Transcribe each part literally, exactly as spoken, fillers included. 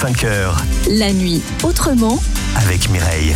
cinq heures. La nuit autrement Avec Mireille.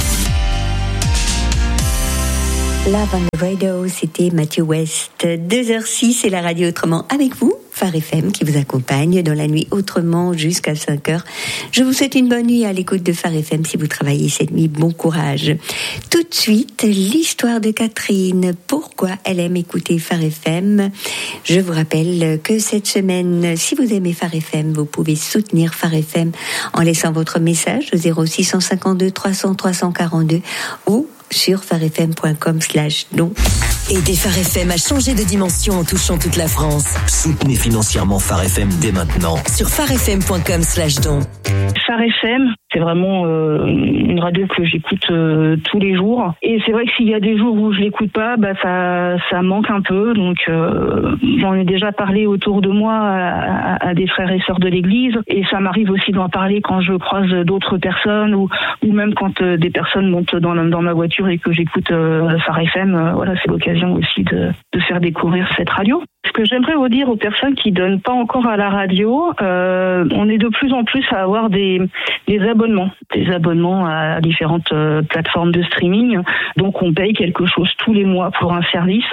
Love on the Radio, c'était Matthew West. deux heures six, c'est la radio autrement avec vous, Phare F M, qui vous accompagne dans la nuit autrement jusqu'à cinq heures. Je vous souhaite une bonne nuit à l'écoute de Phare F M. Si vous travaillez cette nuit, bon courage. Tout de suite, l'histoire de Catherine. Pourquoi elle aime écouter Phare F M? Je vous rappelle que cette semaine, si vous aimez Phare F M, vous pouvez soutenir Phare F M en laissant votre message au zéro six cent cinquante-deux trois cents trois cent quarante-deux ou sur farfm point com slash don. Aidez Phare F M à changer de dimension en touchant toute la France. Soutenez financièrement Phare F M dès maintenant. Sur farfm point com slash don. Phare F M, c'est vraiment euh, une radio que j'écoute euh, tous les jours. Et c'est vrai que s'il y a des jours où je l'écoute pas, bah ça, ça manque un peu. Donc euh, j'en ai déjà parlé autour de moi à, à, à des frères et sœurs de l'Église. Et ça m'arrive aussi d'en parler quand je croise d'autres personnes ou, ou même quand euh, des personnes montent dans, dans ma voiture et que j'écoute euh, Phare F M. Euh, voilà, c'est l'occasion aussi de, de faire découvrir cette radio. Ce que j'aimerais vous dire aux personnes qui donnent pas encore à la radio, euh, on est de plus en plus à avoir des, des abonnements, des abonnements à différentes euh, plateformes de streaming. Donc on paye quelque chose tous les mois pour un service.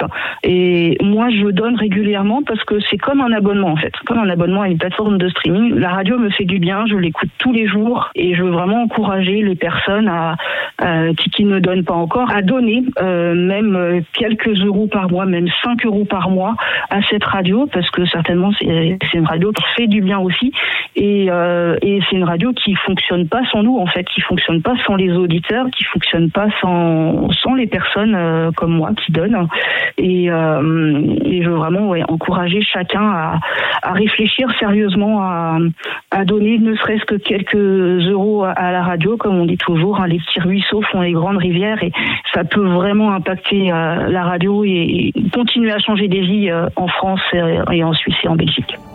Et moi je donne régulièrement parce que c'est comme un abonnement en fait, comme un abonnement à une plateforme de streaming. La radio me fait du bien, je l'écoute tous les jours et je veux vraiment encourager les personnes à, à qui, qui ne donnent pas encore à donner euh, même quelques euros par mois, même cinq euros par mois à cette radio parce que certainement c'est, c'est une radio qui fait du bien aussi et, euh, et c'est une radio qui fonctionne pas sans nous en fait, qui fonctionne pas sans les auditeurs, qui fonctionne pas sans sans les personnes euh, comme moi qui donnent et, euh, et je veux vraiment ouais, encourager chacun à, à réfléchir sérieusement à, à donner ne serait-ce que quelques euros à, à la radio comme on dit toujours, hein, les petits ruisseaux font les grandes rivières et ça peut vraiment impacter euh, la radio et, et continuer à changer des vies euh, en France et en Suisse et en Belgique.